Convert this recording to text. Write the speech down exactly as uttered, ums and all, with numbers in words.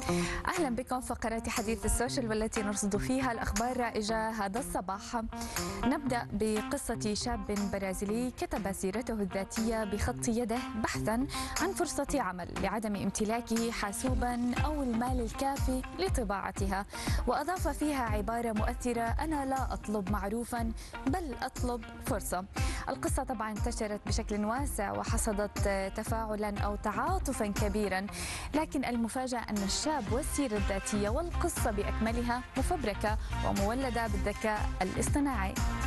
أهلا بكم فقرات حديث السوشيال والتي نرصد فيها الأخبار الرائجة هذا الصباح. نبدأ بقصة شاب برازيلي كتب سيرته الذاتية بخط يده بحثا عن فرصة عمل لعدم امتلاكه حاسوبا أو المال الكافي لطباعتها، وأضاف فيها عبارة مؤثرة: أنا لا أطلب معروفا بل أطلب فرصة. القصة طبعا انتشرت بشكل واسع وحصدت تفاعلا أو تعاطفا كبيرا، لكن المفاجأة أن الشاب والسيرة الذاتية والقصة بأكملها مفبركة ومولدة بالذكاء الاصطناعي.